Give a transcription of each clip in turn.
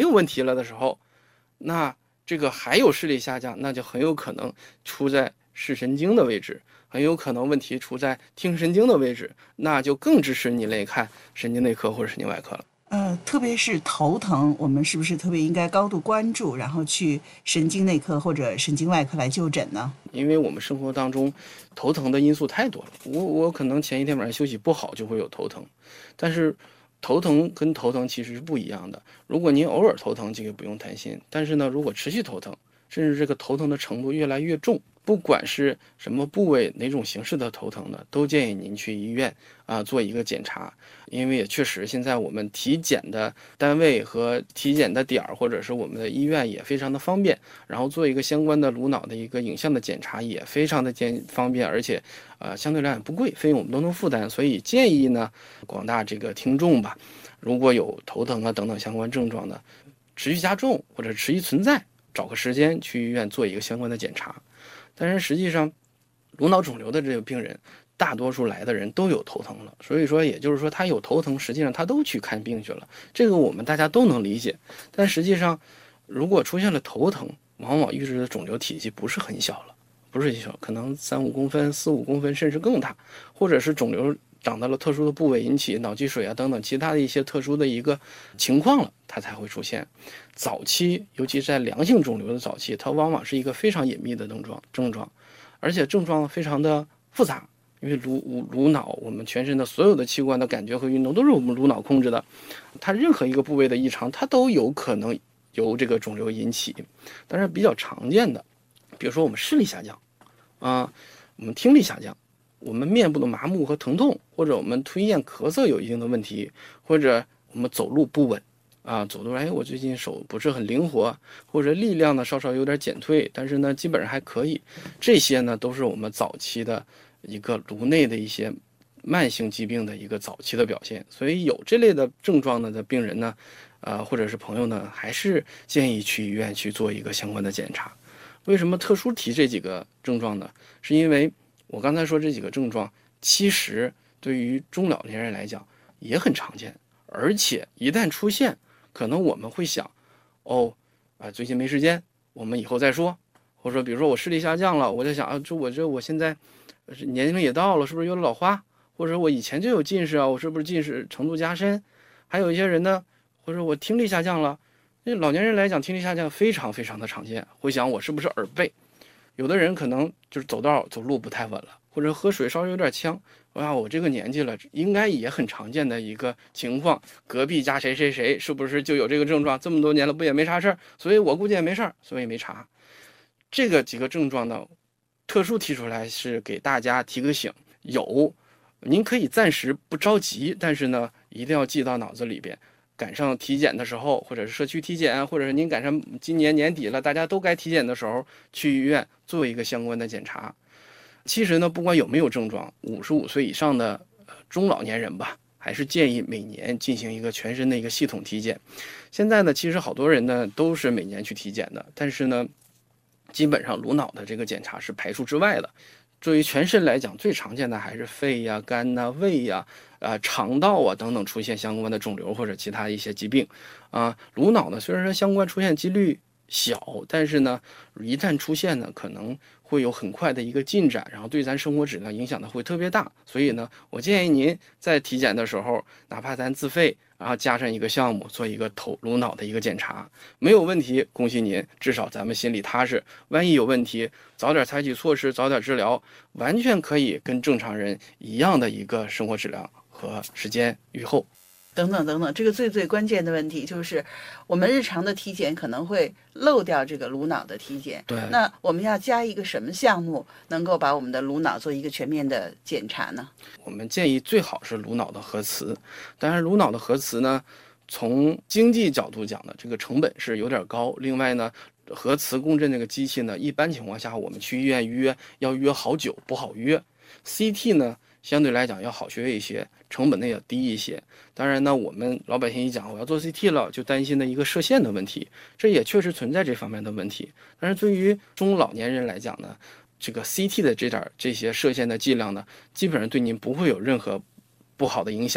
有问题了的时候，那这个还有视力下降，那就很有可能出在视神经的位置，很有可能问题出在听神经的位置，那就更支持你来看神经内科或者神经外科了。 特别是头疼，我们是不是特别应该高度关注，然后去神经内科或者神经外科来就诊呢？ 因为我们生活当中头疼的因素太多了，我可能前一天晚上休息不好就会有头疼，但是头疼跟头疼其实是不一样的。如果您偶尔头疼，这个不用担心，但是呢，如果持续头疼，甚至这个头疼的程度越来越重，不管是什么部位、哪种形式的头疼的，都建议您去医院做一个检查。因为也确实，现在我们体检的单位和体检的点儿，或者是我们的医院也非常的方便，然后做一个相关的颅脑的一个影像的检查也非常的方便，而且相对来讲不贵，费用我们都能负担。所以建议呢，广大这个听众吧，如果有头疼啊等等相关症状的持续加重或者持续存在，找个时间去医院做一个相关的检查。但是实际上，颅脑肿瘤的这个病人，大多数来的人都有头疼了，所以说也就是说他有头疼，实际上他都去看病去了，这个我们大家都能理解。但实际上，如果出现了头疼，往往预示着肿瘤体积不是很小了，不是很小，可能3-5公分、4-5公分，甚至更大，或者是肿瘤长到了特殊的部位，引起脑积水啊等等其他的一些特殊的一个情况了，它才会出现。早期，尤其是在良性肿瘤的早期，它往往是一个非常隐秘的症状，而且症状非常的复杂。因为颅脑，我们全身的所有的器官的感觉和运动都是我们颅脑控制的，它任何一个部位的异常，它都有可能由这个肿瘤引起。但是比较常见的，比如说我们视力下降我们听力下降，我们面部的麻木和疼痛，或者我们吞咽咳嗽有一定的问题，或者我们走路不稳走路我最近手不是很灵活，或者力量呢稍稍有点减退，但是呢基本上还可以。这些呢都是我们早期的一个颅内的一些慢性疾病的一个早期的表现。所以有这类的症状呢的病人呢，或者是朋友呢，还是建议去医院去做一个相关的检查。为什么特殊提这几个症状呢？是因为我刚才说这几个症状，其实对于中老年人来讲也很常见，而且一旦出现，可能我们会想，最近没时间，我们以后再说。或者说，比如说我视力下降了，我在想我现在年龄也到了，是不是有老花？或者我以前就有近视我是不是近视程度加深？还有一些人呢，或者我听力下降了。对老年人来讲，听力下降非常非常的常见，会想我是不是耳背？有的人可能就是走路不太稳了，或者喝水稍微有点呛。我这个年纪了，应该也很常见的一个情况。隔壁家谁谁谁是不是就有这个症状？这么多年了，不也没啥事儿，所以我估计也没事儿，所以没查。这个几个症状呢，特殊提出来是给大家提个醒，您可以暂时不着急，但是呢，一定要记到脑子里边。赶上体检的时候，或者是社区体检，或者是您赶上今年年底了，大家都该体检的时候，去医院做一个相关的检查。其实呢，不管有没有症状，55岁以上的中老年人吧，还是建议每年进行一个全身的一个系统体检。现在呢，其实好多人呢都是每年去体检的，但是呢，基本上颅脑的这个检查是排除之外的。作为全身来讲，最常见的还是肺呀、肝呐、胃呀、肠道啊等等出现相关的肿瘤或者其他一些疾病颅脑呢，虽然说相关出现几率小，但是呢，一旦出现呢，可能会有很快的一个进展，然后对咱生活质量影响的会特别大。所以呢，我建议您在体检的时候，哪怕咱自费，然后加上一个项目，做一个颅脑的一个检查，没有问题，恭喜您，至少咱们心里踏实。万一有问题，早点采取措施，早点治疗，完全可以跟正常人一样的一个生活质量和时间预后。 等等等等，这个最关键的问题就是，我们日常的体检可能会漏掉这个颅脑的体检。 对， 那我们要加一个什么项目，能够把我们的颅脑做一个全面的检查呢？ 我们建议最好是颅脑的核磁。当然，颅脑的核磁呢，从经济角度讲呢，这个成本是有点高。另外呢，核磁共振这个机器呢，一般情况下我们去医院要约好久，不好约。CT 呢，相对来讲要好学一些，成本呢也低一些。当然呢，我们老百姓一讲我要做 CT 了，就担心的一个射线的问题，这也确实存在这方面的问题。但是对于中老年人来讲呢，这个 CT 的这些射线的剂量呢，基本上对您不会有任何不好的影响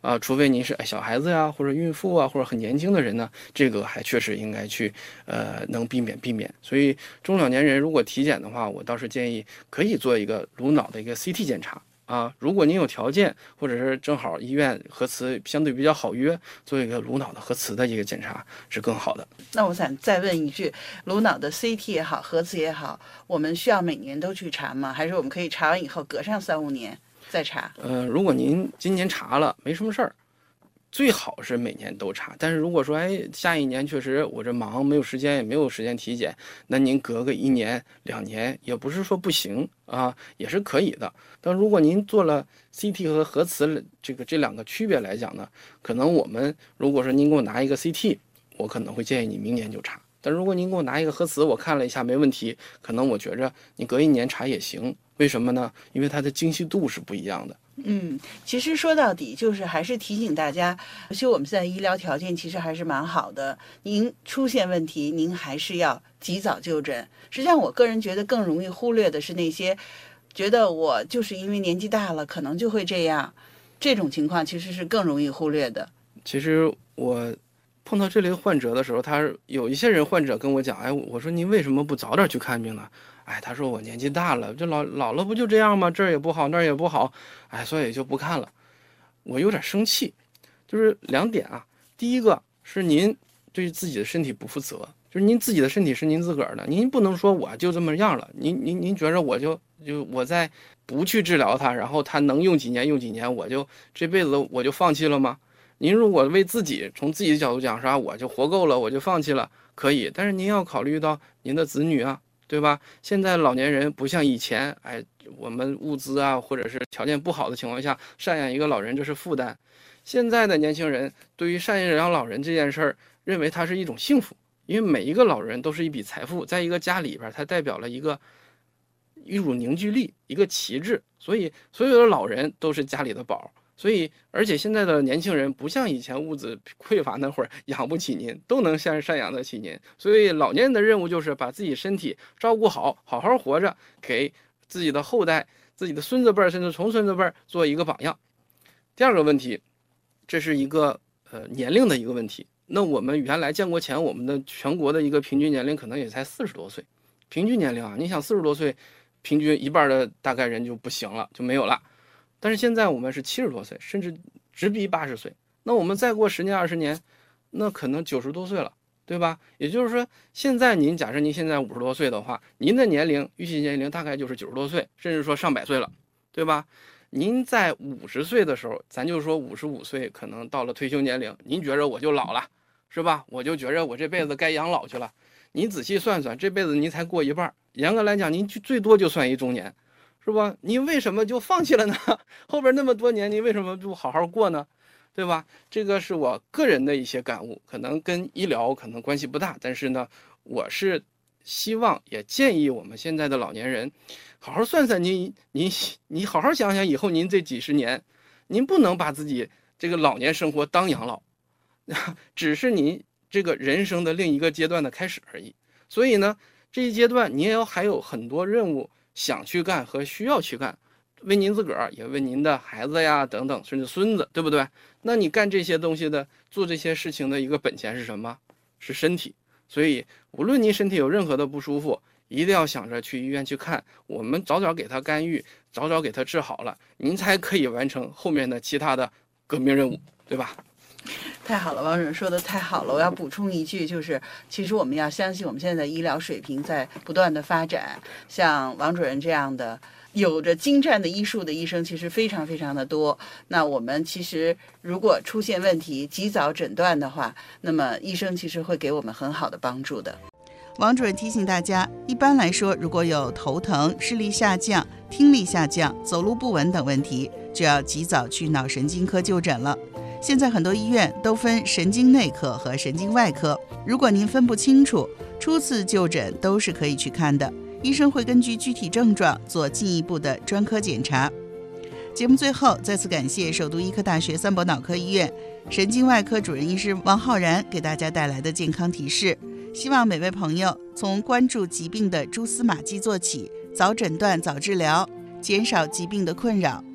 除非您是小孩子呀，或者孕妇啊，或者很年轻的人呢，这个还确实应该去能避免。所以中老年人如果体检的话，我倒是建议可以做一个颅脑的一个 CT 检查。如果您有条件，或者是正好医院核磁相对比较好约，做一个颅脑的核磁的一个检查是更好的。 那我想再问一句，颅脑的 CT 也好，核磁也好，我们需要每年都去查吗？还是我们可以查完以后隔上3-5年再查？ 如果您今年查了没什么事儿，最好是每年都查。但是如果说下一年确实我这忙没有时间，也没有时间体检，那您隔个1年2年也不是说不行也是可以的。但如果您做了 CT 和核磁这两个区别来讲呢，可能我们如果说您给我拿一个 CT， 我可能会建议你明年就查。但如果您给我拿一个核磁，我看了一下没问题，可能我觉着你隔1年查也行。为什么呢？因为它的精细度是不一样的。 其实说到底就是还是提醒大家，尤其我们现在医疗条件其实还是蛮好的，您出现问题您还是要及早就诊。实际上我个人觉得更容易忽略的是那些觉得我就是因为年纪大了可能就会这样，这种情况其实是更容易忽略的。 其实我碰到这类患者的时候，有一些人患者跟我讲，我说您为什么不早点去看病呢？他说我年纪大了，这老了不就这样吗？这儿也不好，那儿也不好，所以就不看了。我有点生气，就是2点啊。第一个是您对自己的身体不负责，就是您自己的身体是您自个儿的，您不能说我就这么样了。您觉着我再不去治疗它，然后它能用几年，我就这辈子我就放弃了吗？您如果为自己从自己的角度讲说我就活够了，我就放弃了，可以，但是您要考虑到您的子女啊。对吧？现在老年人不像以前，我们物资或者是条件不好的情况下，赡养一个老人这是负担。现在的年轻人对于赡养老人这件事儿，认为它是一种幸福，因为每一个老人都是一笔财富，在一个家里边，它代表了一股凝聚力，一个旗帜，所以所有的老人都是家里的宝。所以，而且现在的年轻人不像以前物质匮乏那会儿养不起您，都能赡养得起您。所以老年人的任务就是把自己身体照顾好，好好活着，给自己的后代、自己的孙子辈甚至重孙子辈做一个榜样。第二个问题，这是一个年龄的一个问题。那我们原来建国前，我们的全国的一个平均年龄可能也才40多岁，平均年龄你想40多岁，平均一半的大概人就不行了，就没有了。但是现在我们是70多岁，甚至直逼80岁。那我们再过10年、20年，那可能90多岁了，对吧？也就是说，现在假设您现在50多岁的话，您的预期年龄大概就是90多岁，甚至说上100岁了，对吧？您在50岁的时候，咱就说55岁，可能到了退休年龄，您觉着我就老了，是吧？我就觉着我这辈子该养老去了。您仔细算算，这辈子您才过一半，严格来讲，您最多就算一中年。是吧？你为什么就放弃了呢？后边那么多年，你为什么不好好过呢？对吧？这个是我个人的一些感悟，可能跟医疗可能关系不大，但是呢，我是希望也建议我们现在的老年人，好好算算你好好想想以后您这几十年，您不能把自己这个老年生活当养老，只是您这个人生的另一个阶段的开始而已。所以呢，这一阶段你还有很多任务。想去干和需要去干，为您自个儿，也为您的孩子呀等等，甚至孙子，对不对？那你干这些东西的，做这些事情的一个本钱是什么？是身体。所以无论您身体有任何的不舒服，一定要想着去医院去看，我们早早给他干预，早早给他治好了，您才可以完成后面的其他的革命任务，对吧？ 太好了，王主任说的太好了。我要补充一句，就是其实我们要相信我们现在的医疗水平在不断的发展，像王主任这样的有着精湛的医术的医生其实非常非常的多。那我们其实如果出现问题及早诊断的话，那么医生其实会给我们很好的帮助的。王主任提醒大家，一般来说，如果有头疼、视力下降、听力下降、走路不稳等问题，就要及早去脑神经科就诊了。现在很多医院都分神经内科和神经外科，如果您分不清楚，初次就诊都是可以去看的，医生会根据具体症状做进一步的专科检查。节目最后再次感谢首都医科大学三博脑科医院神经外科主任医师王浩然给大家带来的健康提示，希望每位朋友从关注疾病的蛛丝马迹做起，早诊断早治疗，减少疾病的困扰。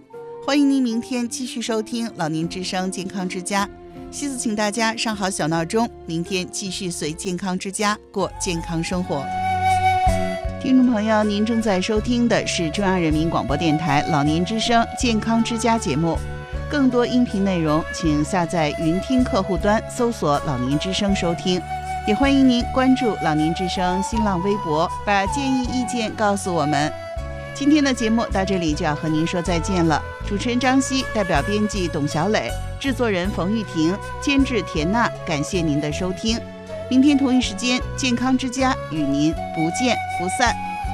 欢迎您明天继续收听老年之声健康之家。西子请大家上好小闹钟，明天继续随健康之家过健康生活。听众朋友，您正在收听的是中央人民广播电台老年之声健康之家节目。更多音频内容请下载云听客户端搜索老年之声收听，也欢迎您关注老年之声新浪微博，把建议意见告诉我们。今天的节目到这里就要和您说再见了，主持人张希代表编辑董小磊，制作人冯玉婷，监制田娜，感谢您的收听。明天同一时间健康之家与您不见不散。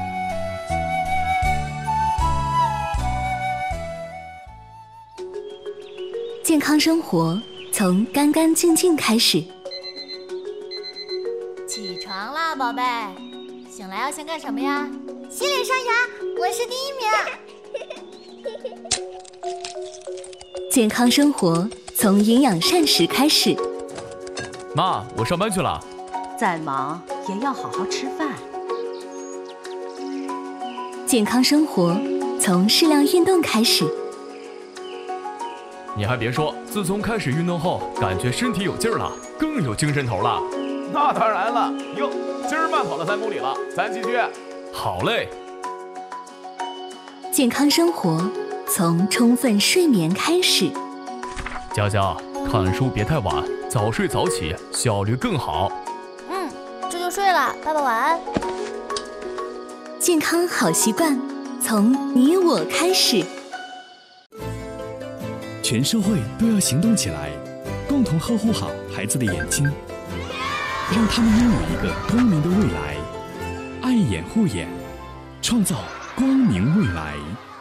健康生活从干干净净开始。 起床啦，宝贝！醒来要先干什么呀？ 洗脸刷牙，我是第1名。 健康生活从营养膳食开始。 妈，我上班去了。 再忙也要好好吃饭。 健康生活从适量运动开始。 你还别说，自从开始运动后，感觉身体有劲儿了，更有精神头了。 那当然了，哟，今儿慢跑了3公里了，咱继续。 好嘞。 健康生活从充分睡眠开始。 佳佳，看书别太晚，早睡早起，效率更好。 这就睡了，爸爸晚安。 健康好习惯从你我开始。 全社会都要行动起来，共同呵护好孩子的眼睛，让他们拥有一个光明的未来。爱眼护眼，创造光明未来。